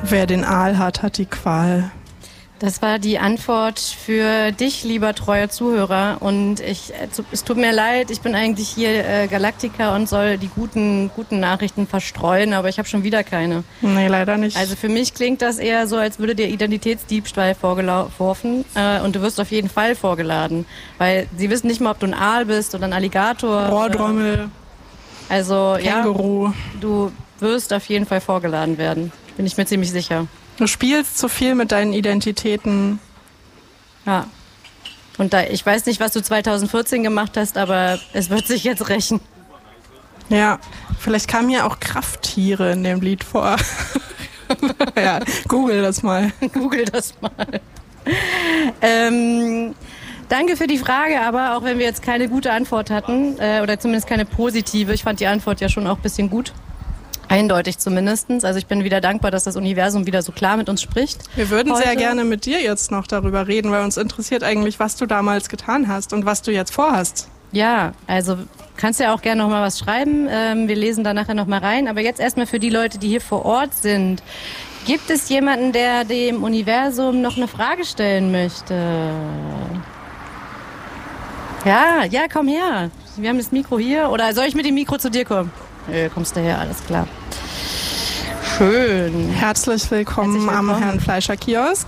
Wer den Aal hat, hat die Qual. Das war die Antwort für dich, lieber treuer Zuhörer. Und es tut mir leid, ich bin eigentlich hier Galaktiker und soll die guten Nachrichten verstreuen, aber ich habe schon wieder keine. Nee, leider nicht. Also für mich klingt das eher so, als würde dir Identitätsdiebstahl vorgeworfen und du wirst auf jeden Fall vorgeladen. Weil sie wissen nicht mal, ob du ein Aal bist oder ein Alligator. Rohrdrommel. Also Känguru. Ja, du wirst auf jeden Fall vorgeladen werden. Bin ich mir ziemlich sicher. Du spielst zu viel mit deinen Identitäten. Ja. Und ich weiß nicht, was du 2014 gemacht hast, aber es wird sich jetzt rächen. Ja, vielleicht kamen ja auch Krafttiere in dem Lied vor. Ja, google das mal. Google das mal. Danke für die Frage, aber auch wenn wir jetzt keine gute Antwort hatten, oder zumindest keine positive, ich fand die Antwort ja schon auch ein bisschen gut. Eindeutig zumindest. Also ich bin wieder dankbar, dass das Universum wieder so klar mit uns spricht. Wir würden heute sehr gerne mit dir jetzt noch darüber reden, weil uns interessiert eigentlich, was du damals getan hast und was du jetzt vorhast. Ja, also kannst ja auch gerne noch mal was schreiben. Wir lesen da nachher noch mal rein. Aber jetzt erstmal für die Leute, die hier vor Ort sind. Gibt es jemanden, der dem Universum noch eine Frage stellen möchte? Ja, komm her. Wir haben das Mikro hier. Oder soll ich mit dem Mikro zu dir kommen? Nö, kommst du her, alles klar. Schön. Herzlich willkommen am Herrn Fleischer Kiosk.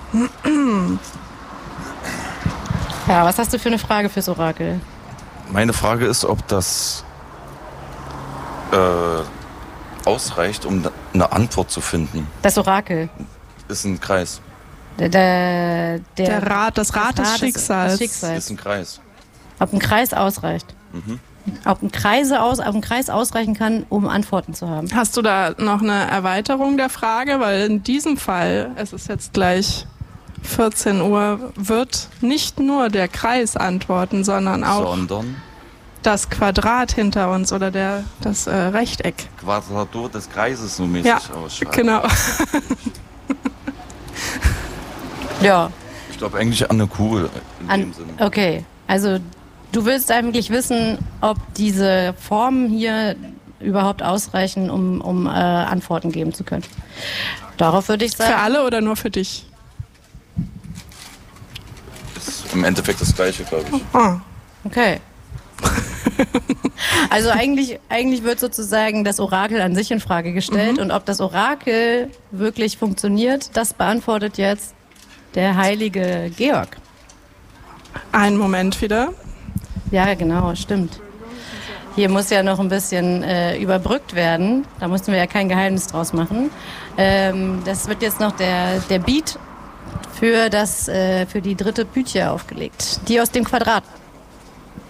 Ja, was hast du für eine Frage fürs Orakel? Meine Frage ist, ob das ausreicht, um eine Antwort zu finden. Das Orakel. Ist ein Kreis. Das Rad des Schicksals. Ist ein Kreis. Ob ein Kreis ausreicht. Mhm. Ob ein Kreis ausreichen kann, um Antworten zu haben. Hast du da noch eine Erweiterung der Frage? Weil in diesem Fall, es ist jetzt gleich 14 Uhr, wird nicht nur der Kreis antworten, sondern auch das Quadrat hinter uns oder das Rechteck. Quadratur des Kreises so mäßig ausschreiben. Genau. Ja. Ich glaube eigentlich an eine Kugel in dem Sinne. Okay, also du willst eigentlich wissen, ob diese Formen hier überhaupt ausreichen, um Antworten geben zu können. Darauf würde ich sagen... Für alle oder nur für dich? Ist im Endeffekt das Gleiche, glaube ich. Oh. Okay. Also eigentlich wird sozusagen das Orakel an sich in Frage gestellt. Und ob das Orakel wirklich funktioniert, das beantwortet jetzt der heilige Georg. Einen Moment wieder. Ja, genau, stimmt. Hier muss ja noch ein bisschen überbrückt werden. Da mussten wir ja kein Geheimnis draus machen. Das wird jetzt noch der Beat für die dritte Pythia aufgelegt. Die aus dem Quadrat.